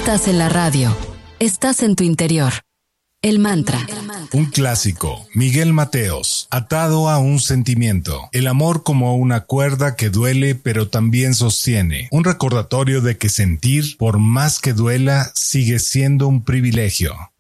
estás en la radio, estás en tu interior. El mantra. Un clásico, Miguel Mateos, atado a un sentimiento. El amor como una cuerda que duele pero también sostiene. Un recordatorio de que sentir, por más que duela, sigue siendo un privilegio.